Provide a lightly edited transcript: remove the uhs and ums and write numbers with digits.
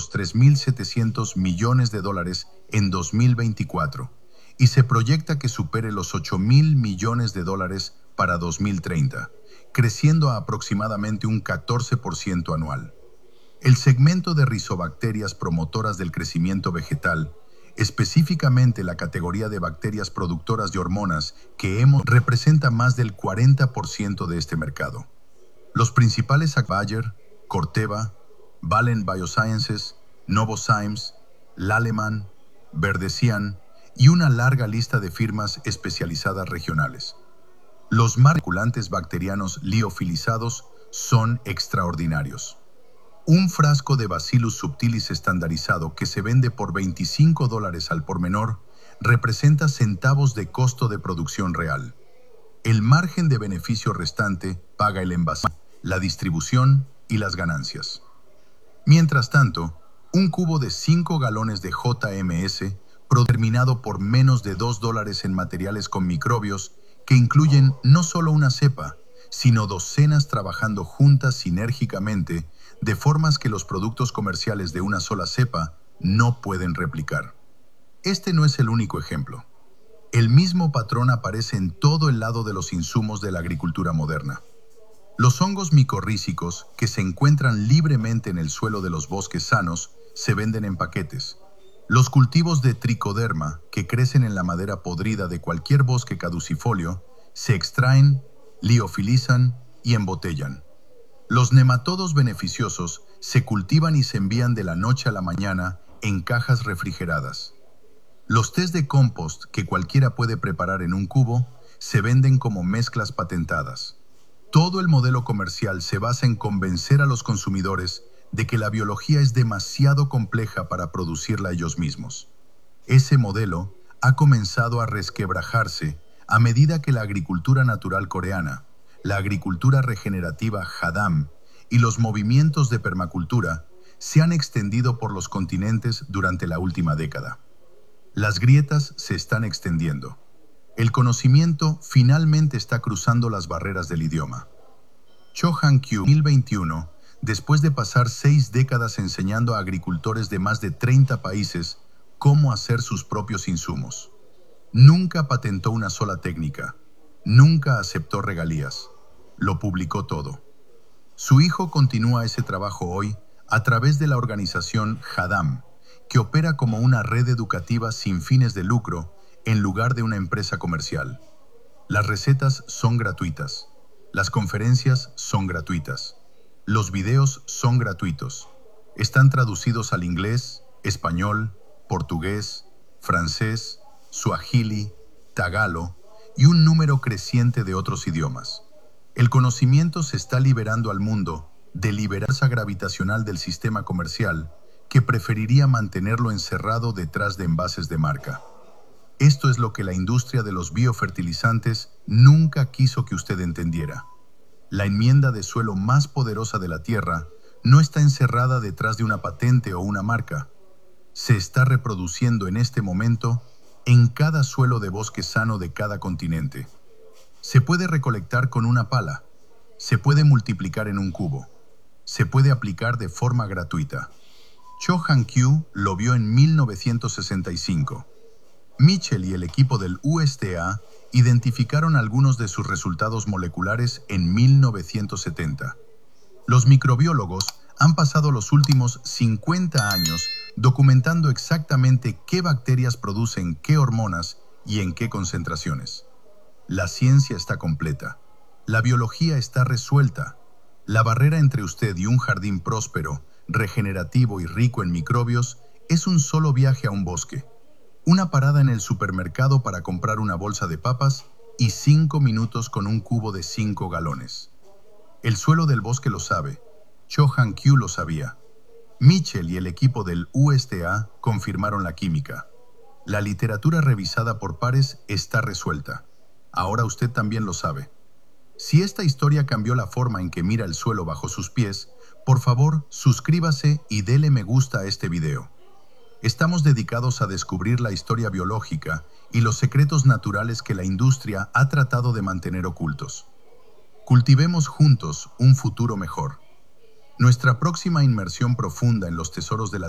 los $3.700 millones en 2024 y se proyecta que supere los $8.000 millones para 2030, creciendo a aproximadamente un 14% anual. El segmento de rizobacterias promotoras del crecimiento vegetal, específicamente la categoría de bacterias productoras de hormonas representa más del 40% de este mercado. Los principales Bayer, Corteva, Valent Biosciences, Novozymes, Lallemand, Verdecian y una larga lista de firmas especializadas regionales. Los circulantes bacterianos liofilizados son extraordinarios. Un frasco de Bacillus subtilis estandarizado que se vende por $25 al por menor representa centavos de costo de producción real. El margen de beneficio restante paga el envase, la distribución y las ganancias. Mientras tanto, un cubo de 5 galones de JMS, terminado por menos de $2 en materiales con microbios que incluyen no solo una cepa, sino docenas trabajando juntas sinérgicamente de formas que los productos comerciales de una sola cepa no pueden replicar. Este no es el único ejemplo. El mismo patrón aparece en todo el lado de los insumos de la agricultura moderna. Los hongos micorrízicos, que se encuentran libremente en el suelo de los bosques sanos, se venden en paquetes. Los cultivos de tricoderma, que crecen en la madera podrida de cualquier bosque caducifolio, se extraen, liofilizan y embotellan. Los nematodos beneficiosos se cultivan y se envían de la noche a la mañana en cajas refrigeradas. Los tés de compost que cualquiera puede preparar en un cubo se venden como mezclas patentadas. Todo el modelo comercial se basa en convencer a los consumidores de que la biología es demasiado compleja para producirla ellos mismos. Ese modelo ha comenzado a resquebrajarse a medida que la agricultura natural coreana, la agricultura regenerativa Haddam y los movimientos de permacultura se han extendido por los continentes durante la última década. Las grietas se están extendiendo. El conocimiento finalmente está cruzando las barreras del idioma. Cho Han-kyu, 2021, después de pasar 6 décadas enseñando a agricultores de más de 30 países cómo hacer sus propios insumos. Nunca patentó una sola técnica, nunca aceptó regalías, lo publicó todo. Su hijo continúa ese trabajo hoy a través de la organización Haddam, que opera como una red educativa sin fines de lucro en lugar de una empresa comercial. Las recetas son gratuitas, las conferencias son gratuitas, los videos son gratuitos, están traducidos al inglés, español, portugués, francés, suajili, tagalo y un número creciente de otros idiomas. El conocimiento se está liberando al mundo de la fuerza gravitacional del sistema comercial que preferiría mantenerlo encerrado detrás de envases de marca. Esto es lo que la industria de los biofertilizantes nunca quiso que usted entendiera. La enmienda de suelo más poderosa de la Tierra no está encerrada detrás de una patente o una marca. Se está reproduciendo en este momento en cada suelo de bosque sano de cada continente. Se puede recolectar con una pala, se puede multiplicar en un cubo, se puede aplicar de forma gratuita. Cho Han-kyu lo vio en 1965. Mitchell y el equipo del USDA identificaron algunos de sus resultados moleculares en 1970. Los microbiólogos han pasado los últimos 50 años documentando exactamente qué bacterias producen qué hormonas y en qué concentraciones. La ciencia está completa. La biología está resuelta. La barrera entre usted y un jardín próspero, regenerativo y rico en microbios es un solo viaje a un bosque. Una parada en el supermercado para comprar una bolsa de papas y 5 minutos con un cubo de 5 galones. El suelo del bosque lo sabe. Cho Han-kyu lo sabía. Mitchell y el equipo del USDA confirmaron la química. La literatura revisada por pares está resuelta. Ahora usted también lo sabe. Si esta historia cambió la forma en que mira el suelo bajo sus pies, por favor, suscríbase y dele me gusta a este video. Estamos dedicados a descubrir la historia biológica y los secretos naturales que la industria ha tratado de mantener ocultos. Cultivemos juntos un futuro mejor. Nuestra próxima inmersión profunda en los tesoros de la